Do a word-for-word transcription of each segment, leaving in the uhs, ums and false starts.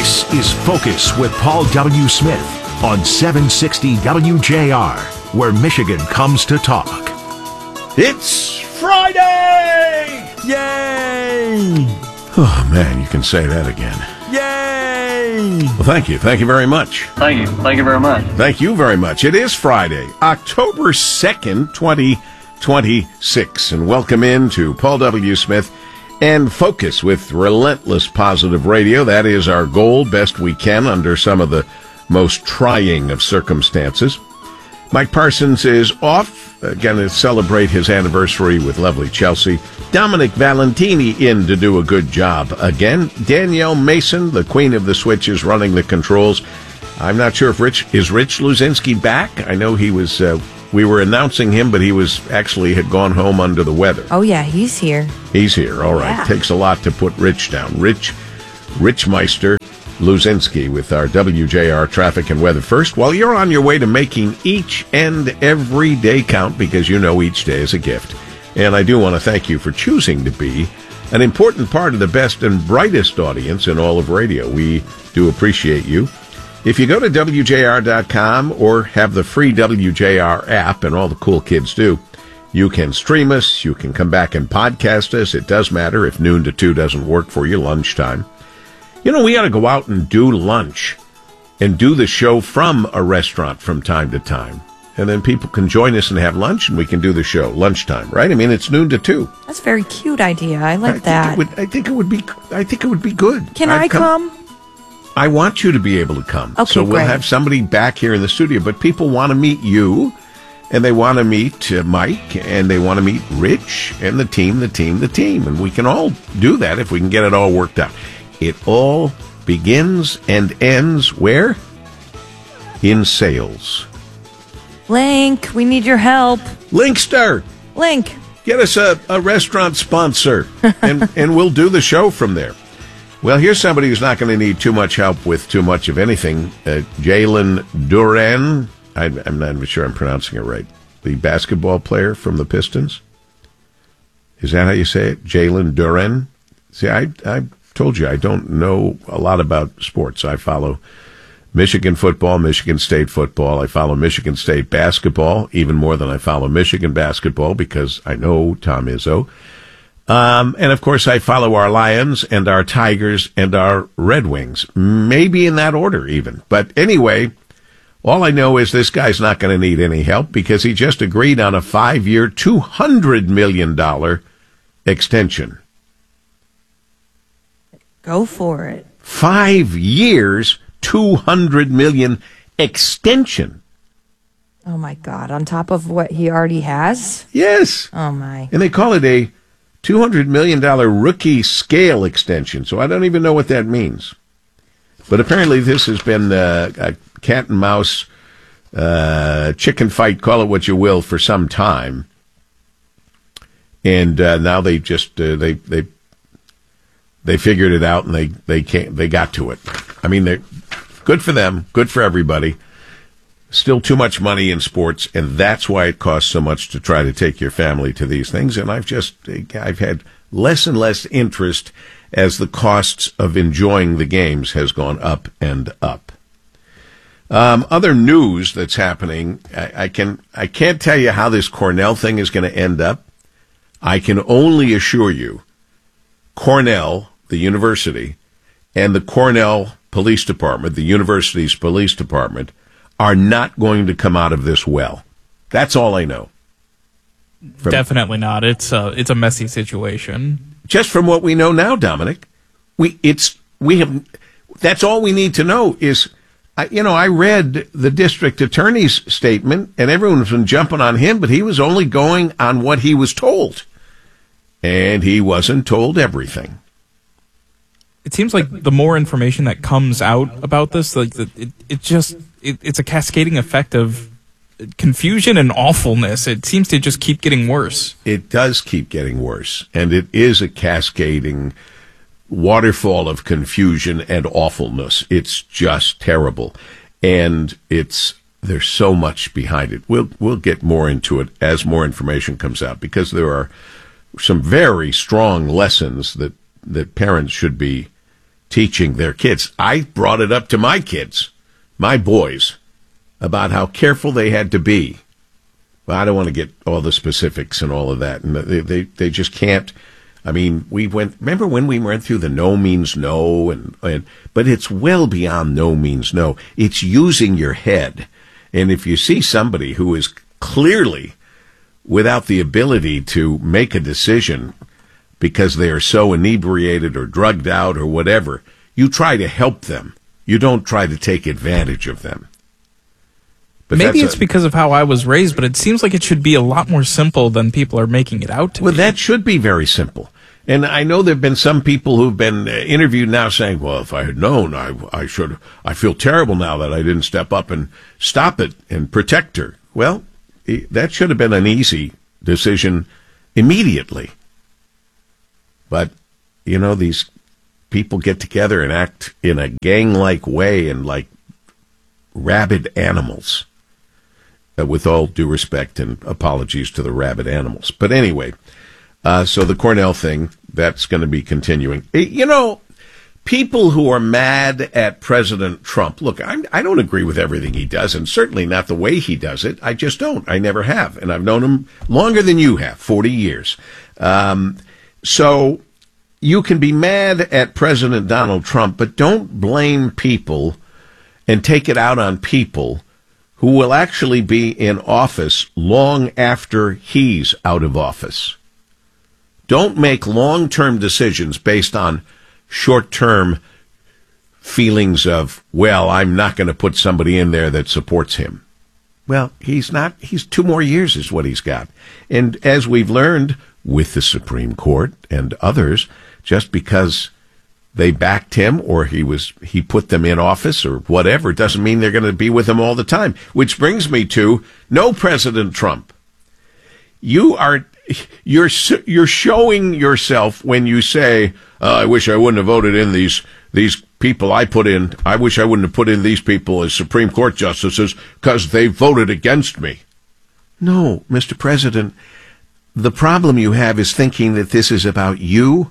This is Focus with Paul W. Smith on seven sixty W J R, where Michigan comes to talk. It's Friday! Yay! Oh, man, you can say that again. Yay! Well, thank you. Thank you very much. Thank you. Thank you very much. Thank you very much. It is Friday, October second, twenty twenty-six, and welcome in to Paul W. Smith and Focus with relentless positive radio. That is our goal, best we can under some of the most trying of circumstances. Mike Parsons is off, uh, going to celebrate his anniversary with lovely Chelsea. Dominic Valentini in to do a good job again. Danielle Mason, the queen of the switch, is running the controls. I'm not sure if Rich, is Rich Luzinski back? I know he was, uh, we were announcing him, but he was actually had gone home under the weather. Oh, yeah, he's here. He's here, all right. Yeah. Takes a lot to put Rich down. Rich, Rich Meister Luzinski with our W J R traffic and weather first. While you're on your way to making each and every day count, because you know each day is a gift. And I do want to thank you for choosing to be an important part of the best and brightest audience in all of radio. We do appreciate you. If you go to W J R dot com or have the free W J R app, and all the cool kids do, you can stream us, you can come back and podcast us. It does matter if noon to two doesn't work for you, lunchtime. You know, we got to go out and do lunch and do the show from a restaurant from time to time. And then people can join us and have lunch, and we can do the show lunchtime, right? I mean, it's noon to two. That's a very cute idea. I like I that. Think it would, I think it would be. I think it would be good. Can I'd I come? come? I want you to be able to come. Okay, so we'll great. have somebody back here in the studio. But people want to meet you, and they want to meet uh, Mike, and they want to meet Rich, and the team, the team, the team. And we can all do that if we can get it all worked out. It all begins and ends where? In sales. Link, we need your help. Linkster, Link. get us a, a restaurant sponsor, and, and we'll do the show from there. Well, here's somebody who's not going to need too much help with too much of anything. Uh, Jalen Duren, I, I'm not even sure I'm pronouncing it right. The basketball player from the Pistons. Is that how you say it? Jalen Duren? See, I, I told you I don't know a lot about sports. I follow Michigan football, Michigan State football. I follow Michigan State basketball even more than I follow Michigan basketball because I know Tom Izzo. Um, and, of course, I follow our Lions and our Tigers and our Red Wings, maybe in that order even. But anyway, all I know is this guy's not going to need any help because he just agreed on a five-year, two hundred million dollars extension. Go for it. Five years, two hundred million dollars extension. Oh, my God. On top of what he already has? Yes. Oh, my. And they call it a two hundred million dollars rookie scale extension, so I don't even know what that means. But apparently this has been uh, a cat and mouse uh, chicken fight, call it what you will, for some time. And uh, now they just, uh, they they they figured it out, and they, they, can't, they got to it. I mean, they're good for them, good for everybody. Still too much money in sports, and that's why it costs so much to try to take your family to these things. And I've just, I've had less and less interest as the costs of enjoying the games has gone up and up. Um, other news that's happening, I, I can, I can't tell you how this Cornell thing is going to end up. I can only assure you, Cornell, the university, and the Cornell Police Department, the university's police department, are not going to come out of this well. That's all I know. From, Definitely not. It's a, it's a messy situation. Just from what we know now, Dominic, we it's we have. That's all we need to know is, I, you know, I read the district attorney's statement, and everyone's been jumping on him, but he was only going on what he was told, and he wasn't told everything. It seems like the more information that comes out about this, like it, it just it, it's a cascading effect of confusion and awfulness. It seems to just keep getting worse. It does keep getting worse, and it is a cascading waterfall of confusion and awfulness. It's just terrible, and it's there's so much behind it. We'll we'll get more into it as more information comes out, because there are some very strong lessons that that parents should be teaching their kids. I brought it up to my kids, my boys, about how careful they had to be. Well, I don't want to get all the specifics and all of that. And they, they, they just can't. I mean, we went, remember when we went through the no means no, and, and but it's well beyond no means no. It's using your head. And if you see somebody who is clearly without the ability to make a decision because they are so inebriated or drugged out or whatever, you try to help them. You don't try to take advantage of them. But maybe it's a, because of how I was raised, but it seems like it should be a lot more simple than people are making it out to well, be. Well, that should be very simple. And I know there have been some people who've been interviewed now saying, well, if I had known, I, I should, I feel terrible now that I didn't step up and stop it and protect her. Well, that should have been an easy decision immediately. But, you know, these people get together and act in a gang-like way and like rabid animals. Uh, with all due respect and apologies to the rabid animals. But anyway, uh, so the Cornell thing, that's going to be continuing. You know, people who are mad at President Trump, look, I'm, I don't agree with everything he does, and certainly not the way he does it. I just don't. I never have. And I've known him longer than you have, forty years. Um, so you can be mad at President Donald Trump, but don't blame people and take it out on people who will actually be in office long after he's out of office. Don't make long-term decisions based on short-term feelings of, well, I'm not going to put somebody in there that supports him. Well, he's not. He's two more years is what he's got. And as we've learned with the Supreme Court and others, just because they backed him or he was he put them in office or whatever doesn't mean they're going to be with him all the time. Which brings me to no President Trump. You are you're you're showing yourself when you say, oh, I wish I wouldn't have voted in these these people I put in. I wish I wouldn't have put in these people as Supreme Court justices because they voted against me. No, Mister President, the problem you have is thinking that this is about you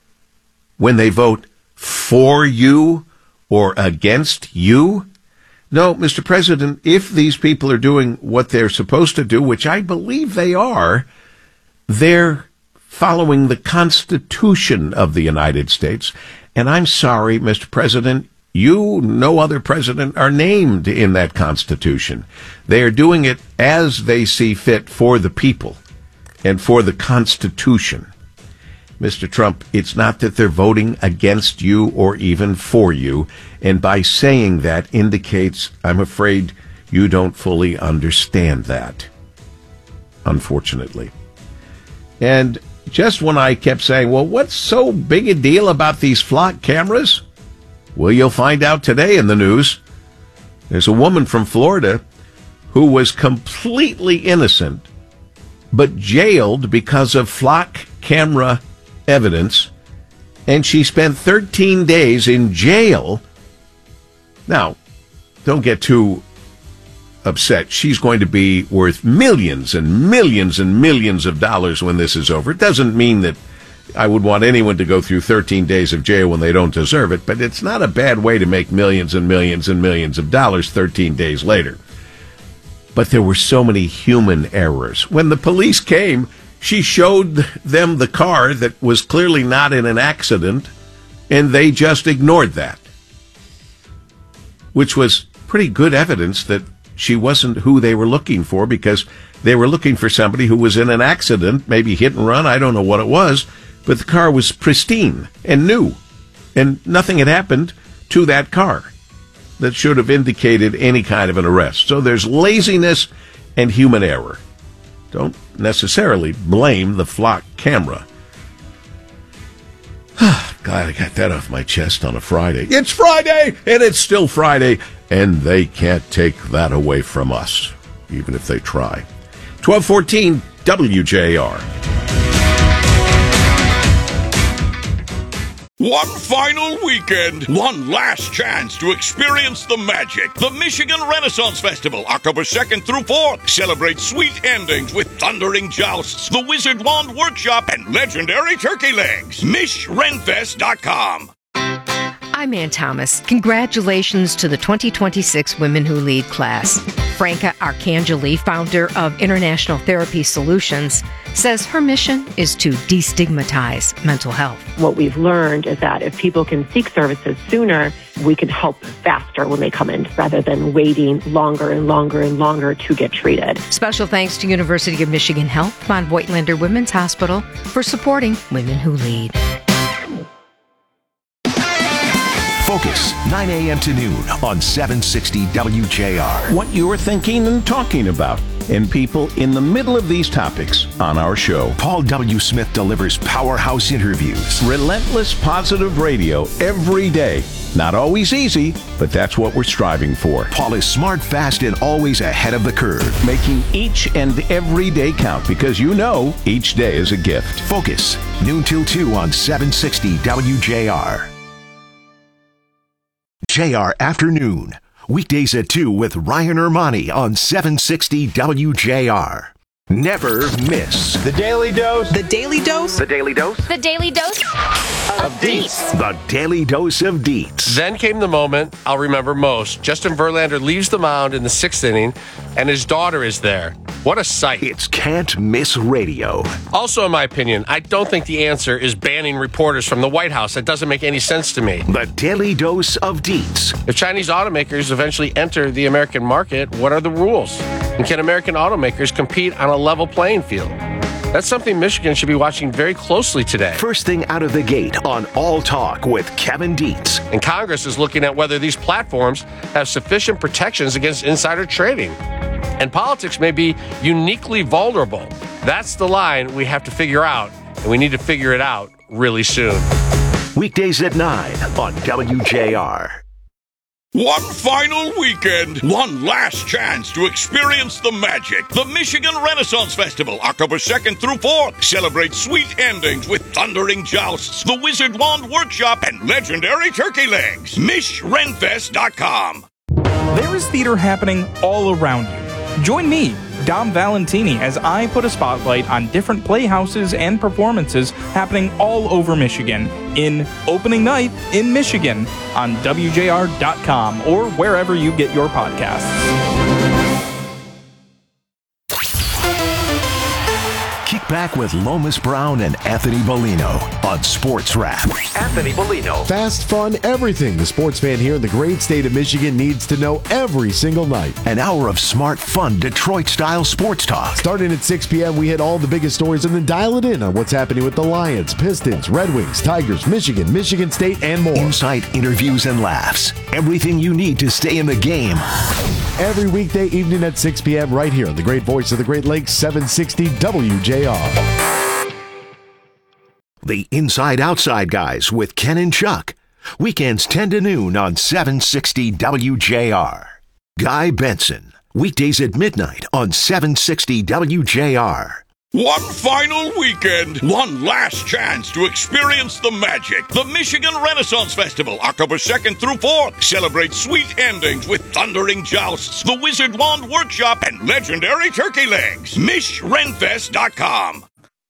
when they vote for you or against you. No, Mister President, if these people are doing what they're supposed to do, which I believe they are, they're following the Constitution of the United States. And I'm sorry, Mister President, you, no other president, are named in that Constitution. They are doing it as they see fit for the people and for the Constitution. Mister Trump, it's not that they're voting against you or even for you, and by saying that indicates, I'm afraid, you don't fully understand that, unfortunately. And just when I kept saying, well, what's so big a deal about these flock cameras? Well, you'll find out today in the news. There's a woman from Florida who was completely innocent, but jailed because of flock camera evidence, and she spent thirteen days in jail. Now, don't get too upset. She's going to be worth millions and millions and millions of dollars when this is over. It doesn't mean that I would want anyone to go through thirteen days of jail when they don't deserve it, but it's not a bad way to make millions and millions and millions of dollars thirteen days later. But there were so many human errors. When the police came, she showed them the car that was clearly not in an accident, and they just ignored that, which was pretty good evidence that she wasn't who they were looking for, because they were looking for somebody who was in an accident, maybe hit and run, I don't know what it was, but the car was pristine and new, and nothing had happened to that car that should have indicated any kind of an arrest. So there's laziness and human error. Don't necessarily blame the flock camera. Glad I got that off my chest on a Friday. It's Friday, and it's still Friday, and they can't take that away from us, even if they try. twelve fourteen W J R. One final weekend, one last chance to experience the magic. The Michigan Renaissance Festival, October second through fourth. Celebrate sweet endings with thundering jousts, the Wizard Wand Workshop, and legendary turkey legs. Mich Renfest dot com. I'm Ann Thomas. Congratulations to the twenty twenty-six Women Who Lead class. Franca Arcangeli, founder of International Therapy Solutions, says her mission is to destigmatize mental health. What we've learned is that if people can seek services sooner, we can help faster when they come in rather than waiting longer and longer and longer to get treated. Special thanks to University of Michigan Health, Von Voigtlander Women's Hospital for supporting Women Who Lead. Focus, nine a.m. to noon on seven sixty W J R. What you're thinking and talking about, and people in the middle of these topics on our show. Paul W. Smith delivers powerhouse interviews. Relentless positive radio every day. Not always easy, but that's what we're striving for. Paul is smart, fast, and always ahead of the curve. Making each and every day count because you know each day is a gift. Focus, noon till two on seven sixty W J R. J R Afternoon, weekdays at two with Ryan Ermani on seven sixty W J R. Never miss The Daily Dose. The Daily Dose. The Daily Dose The Daily Dose of Deets. The Daily Dose of Deets. Then came the moment I'll remember most. Justin Verlander leaves the mound in the sixth inning, and his daughter is there. What a sight. It's Can't Miss Radio. Also, in my opinion, I don't think the answer is banning reporters from the White House. That doesn't make any sense to me. The Daily Dose of Deets. If Chinese automakers eventually enter the American market, what are the rules? And can American automakers compete on a level playing field? That's something Michigan should be watching very closely today. First thing out of the gate on All Talk with Kevin Dietz. And Congress is looking at whether these platforms have sufficient protections against insider trading. And politics may be uniquely vulnerable. That's the line we have to figure out, and we need to figure it out really soon. Weekdays at nine on W J R. One final weekend, one last chance to experience the magic. The Michigan Renaissance Festival, October second through fourth. Celebrate sweet endings with thundering jousts, the Wizard Wand Workshop, and legendary turkey legs. Mish Renfest dot com. There is theater happening all around you. Join me, Dom Valentini, as I put a spotlight on different playhouses and performances happening all over Michigan in opening night in Michigan on W J R dot com or wherever you get your podcasts. Kick back with Lomas Brown and Anthony Bellino on Sports Wrap. Anthony Bellino. Fast, fun, everything the sports fan here in the great state of Michigan needs to know every single night. An hour of smart, fun, Detroit-style sports talk. Starting at six p.m., we hit all the biggest stories and then dial it in on what's happening with the Lions, Pistons, Red Wings, Tigers, Michigan, Michigan State, and more. Insight, interviews, and laughs. Everything you need to stay in the game. Every weekday evening at six p.m. right here on the great voice of the Great Lakes, seven sixty W J R. The Inside Outside Guys with Ken and Chuck. Weekends ten to noon on seven sixty W J R. Guy Benson. Weekdays at midnight on seven sixty W J R. One final weekend, one last chance to experience the magic. The Michigan Renaissance Festival, October second through fourth. Celebrate sweet endings with thundering jousts, the Wizard Wand Workshop, and legendary turkey legs. Mish Renfest dot com.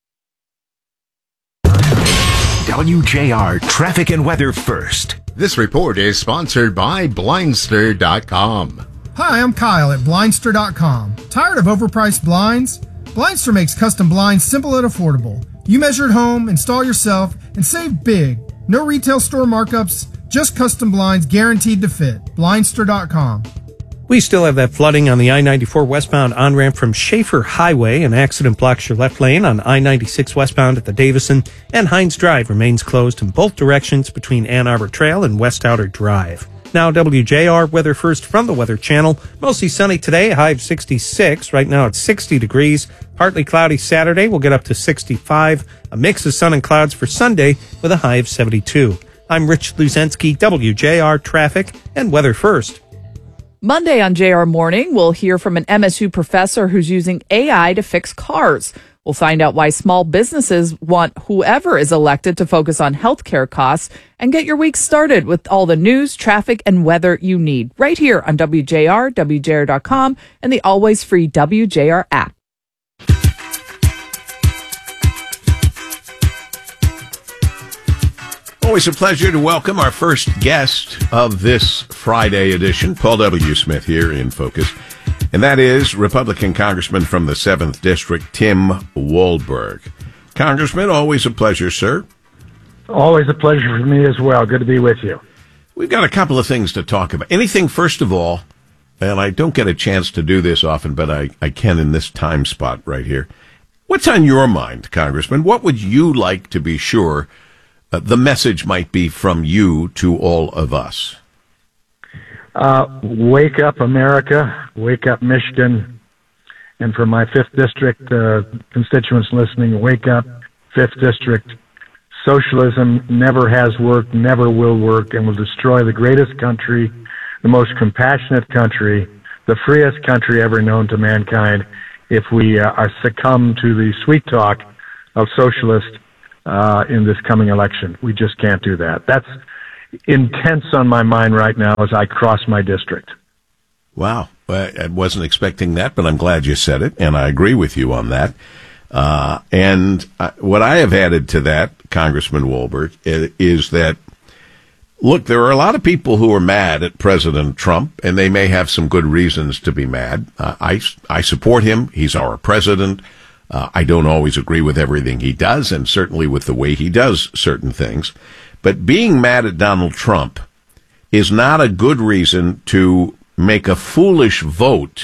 W J R Traffic and Weather First. This report is sponsored by Blindster dot com. Hi, I'm Kyle at Blindster dot com. Tired of overpriced blinds? Blindster makes custom blinds simple and affordable. You measure at home, install yourself, and save big. No retail store markups, just custom blinds guaranteed to fit. Blindster dot com. We still have that flooding on the I ninety-four westbound on-ramp from Schaefer Highway. An accident blocks your left lane on I ninety-six westbound at the Davison, and Hines Drive remains closed in both directions between Ann Arbor Trail and West Outer Drive. Now W J R Weather First from the Weather Channel. Mostly sunny today, high of sixty-six. Right now it's sixty degrees. Partly cloudy Saturday. We'll get up to sixty-five. A mix of sun and clouds for Sunday with a high of seventy-two. I'm Rich Luzensky, W J R Traffic and Weather First. Monday on J R Morning, we'll hear from an M S U professor who's using A I to fix cars. We'll find out why small businesses want whoever is elected to focus on healthcare costs, and get your week started with all the news, traffic, and weather you need right here on W J R, W J R dot com, and the always free W J R app. Always a pleasure to welcome our first guest of this Friday edition, Paul W. Smith here in Focus, and that is Republican Congressman from the seventh District, Tim Walberg. Congressman, always a pleasure, sir. Always a pleasure for me as well. Good to be with you. We've got a couple of things to talk about. Anything, first of all, and I don't get a chance to do this often, but I, I can in this time spot right here. What's on your mind, Congressman? What would you like to be sure uh, the message might be from you to all of us? Uh, wake up, America. Wake up, Michigan. And for my fifth District uh, constituents listening, wake up, fifth District. Socialism never has worked, never will work, and will destroy the greatest country, the most compassionate country, the freest country ever known to mankind, if we uh, are succumb to the sweet talk of socialists uh, in this coming election. We just can't do that. That's intense on my mind right now as I cross my district. Wow. I wasn't expecting that, but I'm glad you said it, and I agree with you on that. Uh, and uh, what I have added to that, Congressman Walberg, is that, look, there are a lot of people who are mad at President Trump, and they may have some good reasons to be mad. Uh, I, I support him. He's our president. Uh, I don't always agree with everything he does, and certainly with the way he does certain things. But being mad at Donald Trump is not a good reason to make a foolish vote